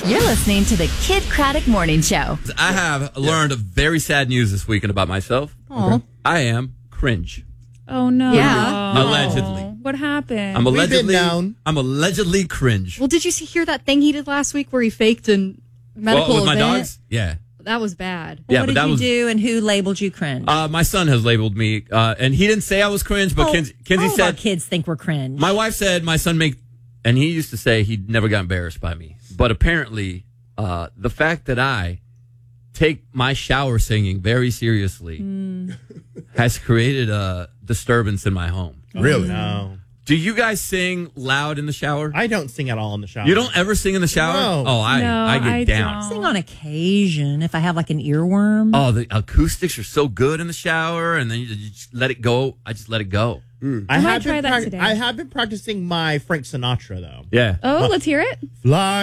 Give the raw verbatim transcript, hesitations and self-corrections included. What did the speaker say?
You're listening to the Kid Craddock Morning Show. I have learned very sad news this weekend about myself. Oh. I am cringe. Oh, no. Yeah. Allegedly. What happened? I'm allegedly. been known. I'm allegedly cringe. Well, did you see, hear that thing he did last week where he faked a medical Well, with my event? dogs? Yeah. That was bad. Yeah, what but did that you was. do and who labeled you cringe? Uh, my son has labeled me, uh, and he didn't say I was cringe, but Oh, Kenzie, Kenzie all of our said. kids think we're cringe. My wife said my son make, and he used to say he never got embarrassed by me, but apparently, uh, the fact that I take my shower singing very seriously Mm. has created a disturbance in my home. Really? No. Do you guys sing loud in the shower? I don't sing at all in the shower. You don't ever sing in the shower? No. Oh, I No, I get I down. don't. Sing on occasion if I have like an earworm. Oh, the acoustics are so good in the shower, and then you just let it go. I just let it go. I, I have might been try that today. I have been practicing my Frank Sinatra, though. Yeah. Oh, let's hear it. Fly